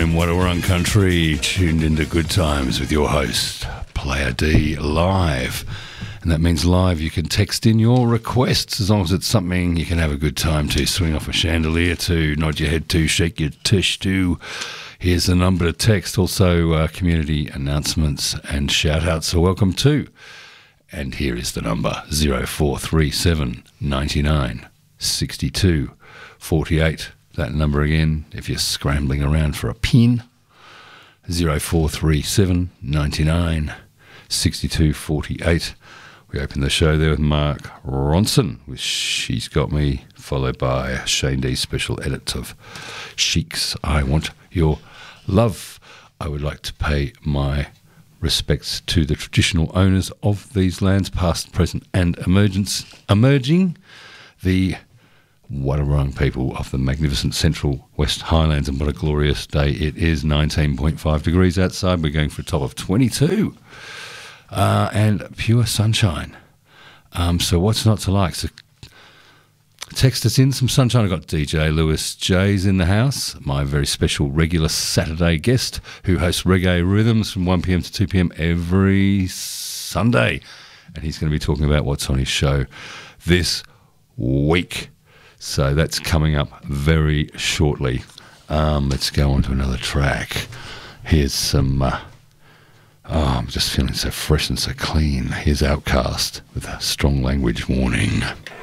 FM, Wadawurrung Country, tuned into Good Times with your host, Player D, live. And that means live, you can text in your requests as long as it's something you can have a good time to. Swing off a chandelier to, nod your head to, shake your tush to. Here's the number to text. Also, community announcements and shout-outs are welcome too. And here is the number, 0437 99 62 48. That number again, if you're scrambling around for a pin, 0437 99 62 48. We open the show there with Mark Ronson with She's Got Me, followed by Shane D's special edit of Chic's I Want Your Love. I would like to pay my respects to the traditional owners of these lands, past, present and emerging, the Wadawurrung people of the magnificent Central West Highlands, and what a glorious day it is. 19.5 degrees outside. We're going for a top of 22 and pure sunshine. So what's not to like? So text us in some sunshine. I've got DJ Lewis J's in the house, my very special regular Saturday guest who hosts Reggae Rhythms from 1pm to 2pm every Sunday. And he's going to be talking about what's on his show this week. So that's coming up very shortly. Let's go on to another track. Here's some... I'm just feeling so fresh and so clean. Here's Outcast with a strong language warning.